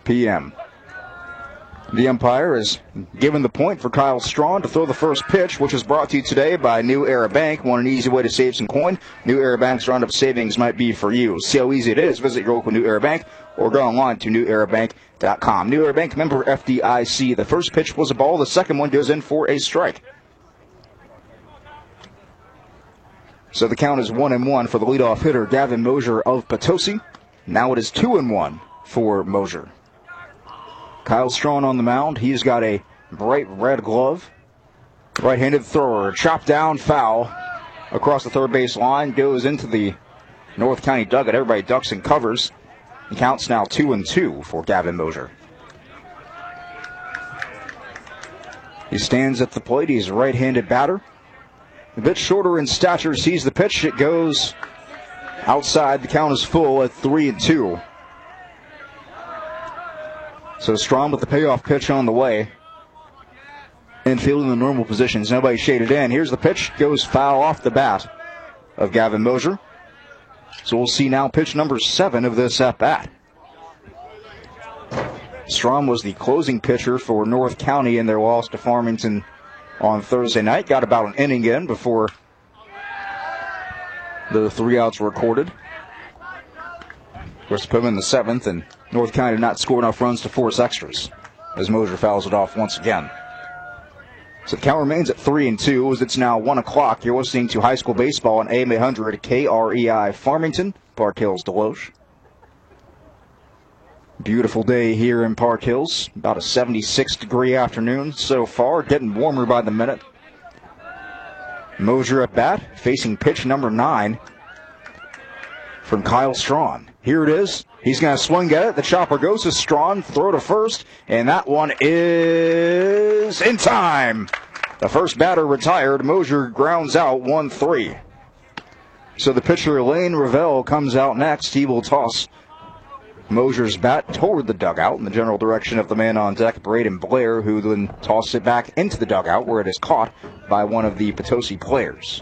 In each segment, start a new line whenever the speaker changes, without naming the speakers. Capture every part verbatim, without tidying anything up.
p m The umpire is given the point for Kyle Strawn to throw the first pitch, which is brought to you today by New Era Bank. Want an easy way to save some coin? New Era Bank's Roundup Savings might be for you. See how easy it is. Visit your local New Era Bank or go online to new era bank dot com. New Era Bank, member F D I C. The first pitch was a ball. The second one goes in for a strike. So the count is one and one for the leadoff hitter, Gavin Mosier of Potosi. Now it is two and one for Mosier. Kyle Strawn on the mound. He's got a bright red glove. Right-handed thrower. Chopped down, foul. Across the third base line. Goes into the North County dugout. Everybody ducks and covers. The count's now two and two for Gavin Mosier. He stands at the plate. He's a right-handed batter. A bit shorter in stature. Sees the pitch. It goes outside. The count is full at three and two. So Strawn with the payoff pitch on the way. Infield in the normal positions. Nobody shaded in. Here's the pitch. Goes foul off the bat of Gavin Mosier. So we'll see now pitch number seven of this at-bat. Strawn was the closing pitcher for North County in their loss to Farmington on Thursday night. Got about an inning in before the three outs were recorded. Of course, put him in the seventh, and North County did not score enough runs to force extras as Mosier fouls it off once again. So the count remains at three and two as it's now one o'clock. You're listening to high school baseball on A M eight hundred K R E I Farmington, Park Hills, Deloche. Beautiful day here in Park Hills. About a seventy-six degree afternoon so far, getting warmer by the minute. Mosier at bat, facing pitch number nine from Kyle Strawn. Here it is. He's going to swing at it. The chopper goes to Strawn. Throw to first. And that one is in time. The first batter retired. Mosier grounds out one three. So the pitcher, Lane Ravel, comes out next. He will toss Mosier's bat toward the dugout in the general direction of the man on deck, Braden Blair, who then tosses it back into the dugout where it is caught by one of the Potosi players.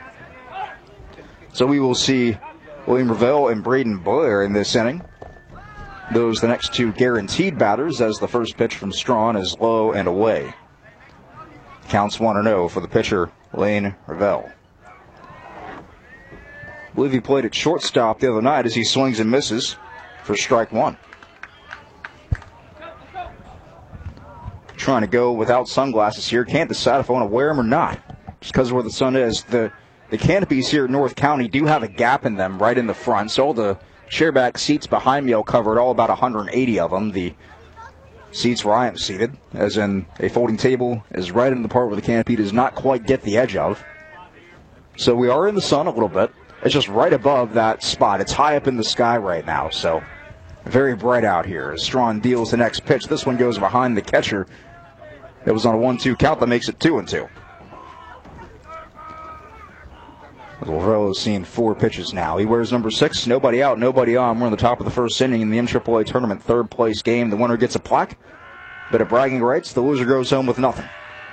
So we will see William Ravel and Braden Blair in this inning. Those the next two guaranteed batters as the first pitch from Strawn is low and away. Counts one and oh for the pitcher, Lane Ravel. I believe he played at shortstop the other night as he swings and misses for strike one. Trying to go without sunglasses here. Can't decide if I want to wear them or not, just because of where the sun is. The The canopies here at North County do have a gap in them right in the front, so all the chairback seats behind me are covered, all about one hundred eighty of them. The seats where I am seated, as in a folding table, is right in the part where the canopy does not quite get the edge of. So we are in the sun a little bit. It's just right above that spot. It's high up in the sky right now, so very bright out here. As Strawn deals the next pitch. This one goes behind the catcher. It was on a one two count that makes it two and two. Ravel has seen four pitches now. He wears number six. Nobody out, nobody on. We're on the top of the first inning in the M triple A tournament third place game. The winner gets a plaque. Bit of bragging rights. The loser goes home with nothing.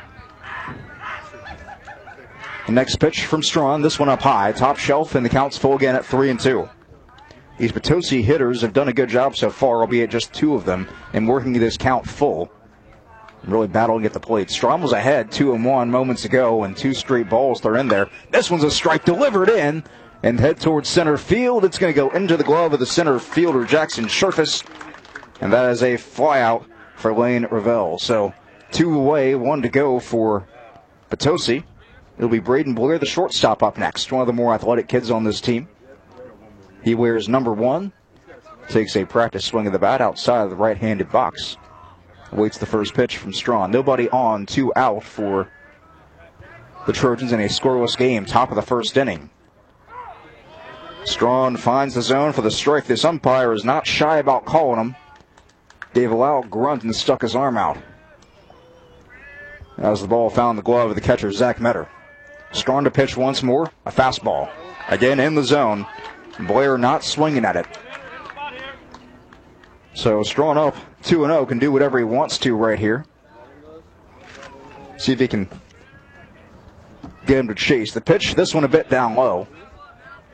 The next pitch from Strawn. This one up high, top shelf, and the count's full again at three and two. These Potosi hitters have done a good job so far, albeit just two of them, in working this count full. Really battling at the plate. Strawn was ahead two and one moments ago, and two straight balls they're in there. This one's a strike delivered in and head towards center field. It's going to go into the glove of the center fielder, Jackson Scherfus, and that is a fly out for Lane Ravel. So two away, one to go for Potosi. It'll be Braden Blair, the shortstop, up next. One of the more athletic kids on this team. He wears number one. Takes a practice swing of the bat outside of the right-handed box. Awaits the first pitch from Strawn. Nobody on, two out for the Trojans in a scoreless game. Top of the first inning. Strawn finds the zone for the strike. This umpire is not shy about calling him. Gave a loud grunt and stuck his arm out as the ball found the glove of the catcher, Zach Metter. Strawn to pitch once more. A fastball. Again in the zone. Blair not swinging at it. So Strawn up two and oh, can do whatever he wants to right here. See if he can get him to chase. The pitch, this one a bit down low.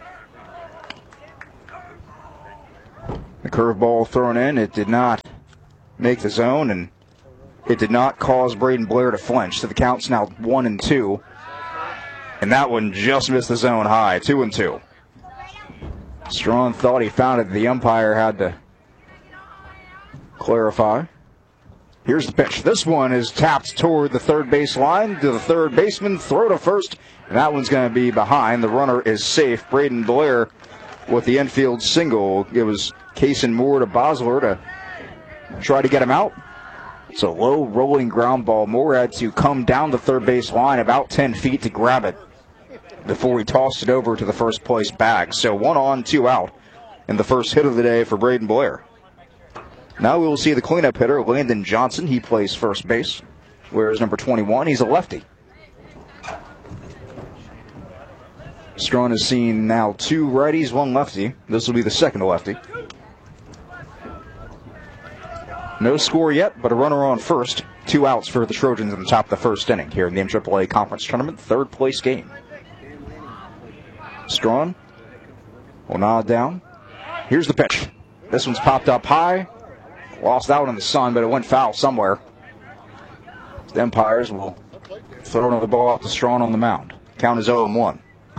The curveball thrown in, it did not make the zone, and it did not cause Braden Blair to flinch. So the count's now one and two. And that one just missed the zone high, two and two. Strawn thought he found it. The umpire had to clarify. Here's the pitch. This one is tapped toward the third base line to the third baseman. Throw to first, and that one's going to be behind. The runner is safe. Braden Blair with the infield single. It was Kaysen Moore to Bosler to try to get him out. It's a low rolling ground ball. Moore had to come down the third base line about ten feet to grab it before he tossed it over to the first place bag. So one on, two out, and the first hit of the day for Braden Blair. Now we will see the cleanup hitter, Landon Johnson. He plays first base. Whereas number twenty-one, he's a lefty. Strawn has seen now two righties, one lefty. This will be the second lefty. No score yet, but a runner on first. Two outs for the Trojans in the top of the first inning here in the M triple A Conference Tournament, third place game. Strawn will nod down. Here's the pitch. This one's popped up high. Lost out in the sun, but it went foul somewhere. The umpires will throw another ball off to Strawn on the mound. Count is oh and one.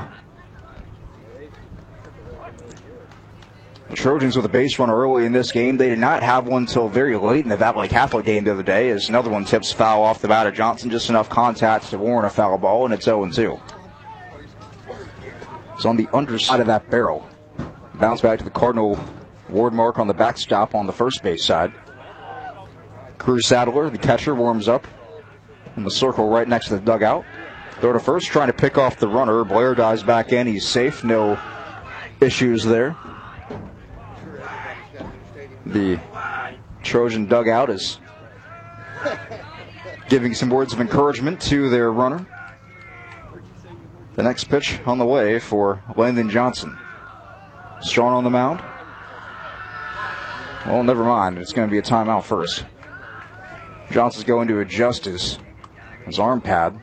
The Trojans with a base runner early in this game. They did not have one until very late in the Valley Catholic game the other day, as another one tips foul off the bat of Johnson. Just enough contact to warrant a foul ball, and it's oh and two. It's on the underside of that barrel. Bounce back to the Cardinal ward mark on the backstop on the first base side. Cruz Sadler, the catcher, warms up in the circle right next to the dugout. Throw to first, trying to pick off the runner. Blair dives back in. He's safe. No issues there. The Trojan dugout is giving some words of encouragement to their runner. The next pitch on the way for Landon Johnson. Strawn on the mound. Well, never mind. It's going to be a timeout first. Johnson's going to adjust his, his arm pad.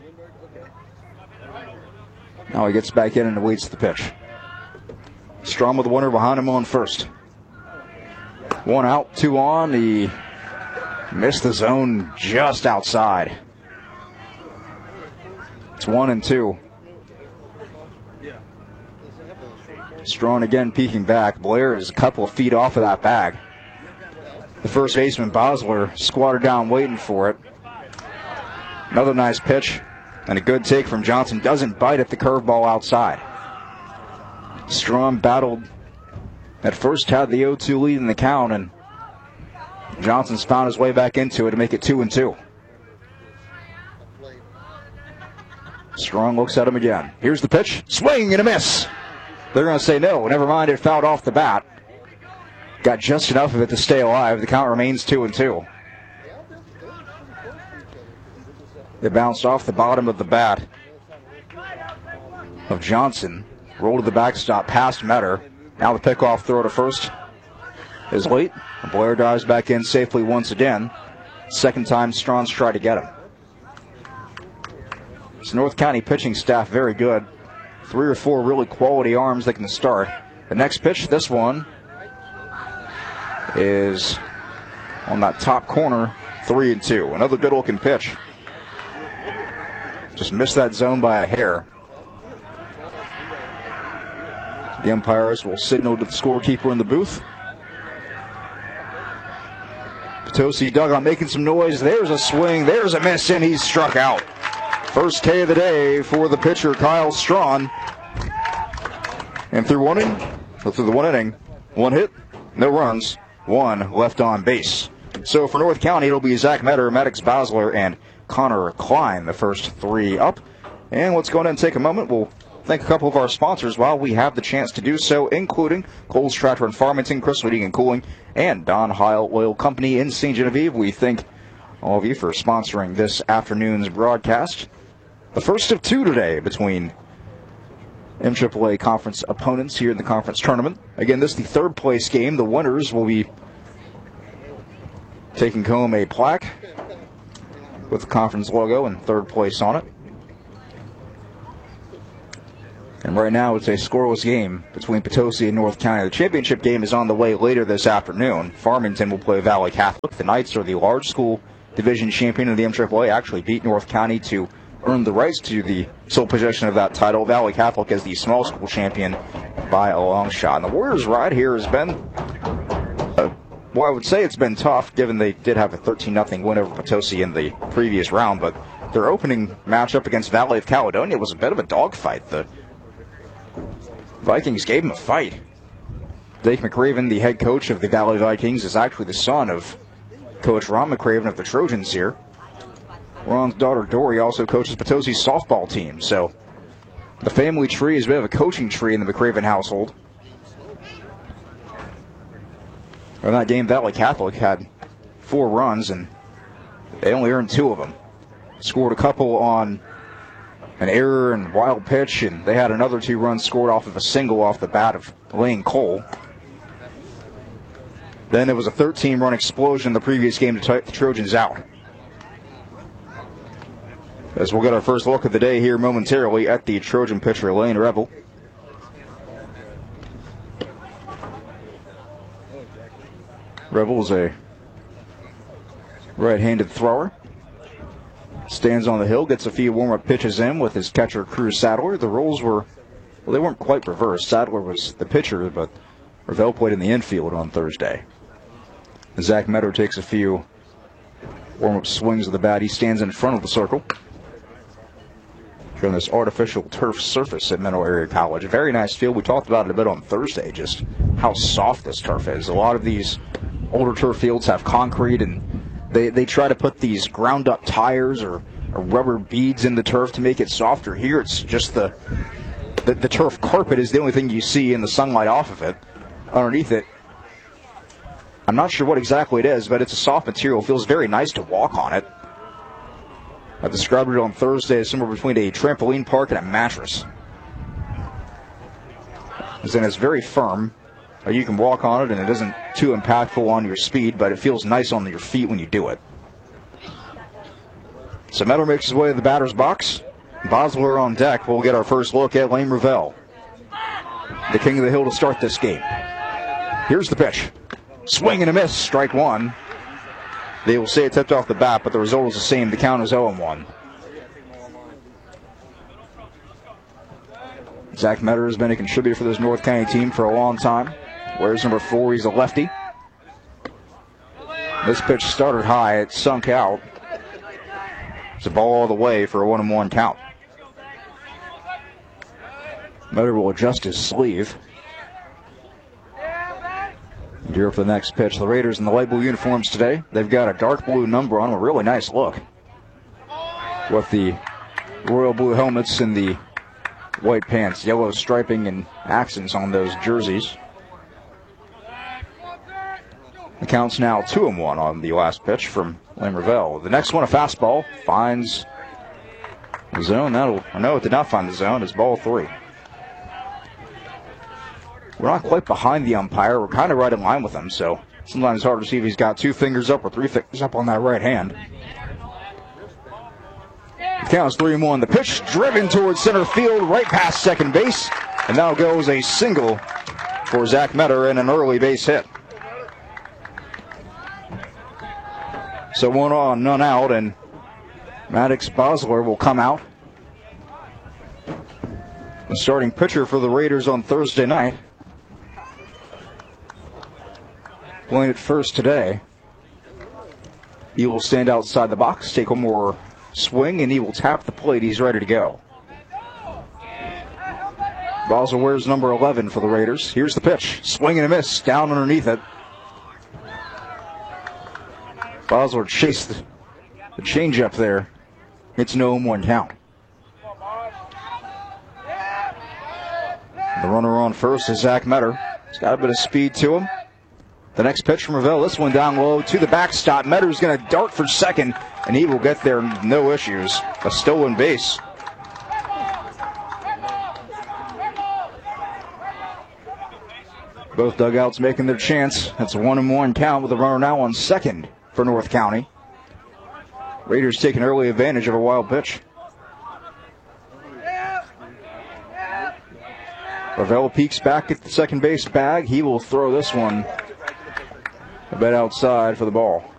Now he gets back in and awaits the pitch. Strawn with the winner behind him on first. One out, two on. He missed the zone just outside. It's one and two. Strawn again peeking back. Blair is a couple of feet off of that bag. The first baseman, Bosler, squatted down waiting for it. Another nice pitch and a good take from Johnson. Doesn't bite at the curveball outside. Strawn battled. At first had the oh two lead in the count, and Johnson's found his way back into it to make it two and two. Strawn looks at him again. Here's the pitch. Swing and a miss. They're going to say no. Never mind, it fouled off the bat. Got just enough of it to stay alive. The count remains two and two. It bounced off the bottom of the bat of Johnson. Rolled to the backstop past Metter. Now the pickoff throw to first is late. Blair dives back in safely once again. Second time Strawn's tried to get him. It's North County pitching staff very good. Three or four really quality arms that can start. The next pitch, this one, is on that top corner, three and two. Another good looking pitch. Just missed that zone by a hair. The umpires will signal to the scorekeeper in the booth. Potosi dugout making some noise. There's a swing. There's a miss, and he's struck out. First K of the day for the pitcher, Kyle Strawn. And through one inning, through the one inning, one hit, no runs, one left on base. So for North County, it'll be Zach Metter, Maddox Bosler, and Connor Klein, the first three up. And let's go ahead and take a moment. We'll thank a couple of our sponsors while we have the chance to do so, including Coles Tractor and Farmington, Chris Heating and Cooling, and Don Heil Oil Company in Saint Genevieve. We thank all of you for sponsoring this afternoon's broadcast. The first of two today between M triple A conference opponents here in the conference tournament. Again, this is the third place game. The winners will be taking home a plaque with the conference logo and third place on it. And And right now it's a scoreless game between Potosi and North County. The championship game is on the way later this afternoon. Farmington will play Valley Catholic. The Knights are the large school division champion of the M triple A, actually beat North County to earn the rights to the sole possession of that title. Valley Catholic is the small school champion by a long shot. And the Warriors' ride here has been, uh, well, I would say it's been tough, given they did have a thirteen nothing win over Potosi in the previous round, but their opening matchup against Valley of Caledonia was a bit of a dogfight. The Vikings gave them a fight. Dave McRaven, the head coach of the Valley Vikings, is actually the son of Coach Ron McRaven of the Trojans here. Ron's daughter Dory also coaches Potosi's softball team, so the family tree is a bit of a coaching tree in the McRaven household. In that game, Valley Catholic had four runs, and they only earned two of them. Scored a couple on an error and wild pitch, and they had another two runs scored off of a single off the bat of Lane Cole. Then there was a thirteen-run explosion in the previous game to take the Trojans out. As we'll get our first look of the day here momentarily at the Trojan pitcher, Lane Revel. Revel is a right-handed thrower. Stands on the hill, gets a few warm-up pitches in with his catcher, Cruz Sadler. The roles were, well, they weren't quite reversed. Sadler was the pitcher, but Revel played in the infield on Thursday. Zach Meadow takes a few warm-up swings of the bat. He stands in front of the circle. On this artificial turf surface at Menlo Area College. A very nice field. We talked about it a bit on Thursday, just how soft this turf is. A lot of these older turf fields have concrete, and they, they try to put these ground-up tires or, or rubber beads in the turf to make it softer. Here it's just the, the, the turf carpet is the only thing you see in the sunlight off of it. Underneath it, I'm not sure what exactly it is, but it's a soft material. It feels very nice to walk on it. I described it on Thursday as somewhere between a trampoline park and a mattress. As in, it's very firm. You can walk on it, and it isn't too impactful on your speed, but it feels nice on your feet when you do it. So Meadow makes his way to the batter's box. Bosler on deck. We'll get our first look at Lane Revel, the king of the hill, to start this game. Here's the pitch. Swing and a miss. Strike one. They will say it tipped off the bat, but the result is the same. The count is oh and one. Zach Metter has been a contributor for this North County team for a long time. Wears number four. He's a lefty. This pitch started high. It sunk out. It's a ball all the way for a one and one count. Metter will adjust his sleeve. Here for the next pitch. The Raiders in the light blue uniforms today. They've got a dark blue number on them, a really nice look, with the royal blue helmets and the white pants, yellow striping and accents on those jerseys. The count's now two and one on the last pitch from Lane Revel. The next one, a fastball, finds the zone. That'll, or no, it did not find the zone. It's ball three. We're not quite behind the umpire. We're kind of right in line with him, so sometimes it's hard to see if he's got two fingers up or three fingers up on that right hand. The count is three and one. The pitch driven towards center field, right past second base, and now goes a single for Zach Metter and an early base hit. So one on, none out, and Maddox Bosler will come out. The starting pitcher for the Raiders on Thursday night. Playing it first today. He will stand outside the box, take one more swing, and he will tap the plate. He's ready to go. Bosler wears number eleven for the Raiders. Here's the pitch. Swing and a miss. Down underneath it. Bosler chased the, the changeup there. It's no one count. The runner on first is Zach Metter. He's got a bit of speed to him. The next pitch from Revel, this one down low to the backstop. Metter's going to dart for second, and he will get there no issues. A stolen base. Both dugouts making their chance. That's a one and one count with a runner now on second for North County. Raiders taking early advantage of a wild pitch. Ravel peeks back at the second base bag. He will throw this one a bit outside for the ball.